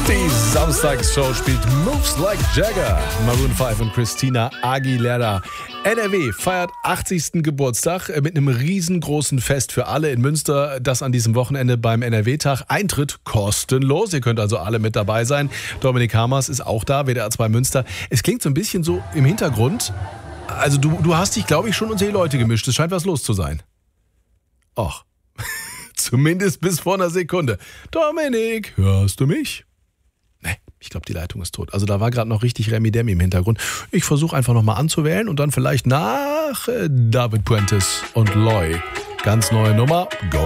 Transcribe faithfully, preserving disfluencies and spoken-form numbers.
Die Samstagsshow spielt Moves Like Jagger. Maroon fünf und Christina Aguilera. N R W feiert achtzigsten Geburtstag mit einem riesengroßen Fest für alle in Münster. Das an diesem Wochenende beim N R W-Tag. Eintritt kostenlos. Ihr könnt also alle mit dabei sein. Dominik Hamers ist auch da, W D R zwei Münster. Es klingt so ein bisschen so im Hintergrund. Also du, du hast dich, glaube ich, schon unter die Leute gemischt. Es scheint was los zu sein. Och. Zumindest bis vor einer Sekunde. Dominik, hörst du mich? Nee, ich glaube, die Leitung ist tot. Also da war gerade noch richtig Remi-Demi im Hintergrund. Ich versuche einfach nochmal anzuwählen und dann vielleicht nach äh, David Puentes und Loy. Ganz neue Nummer. Go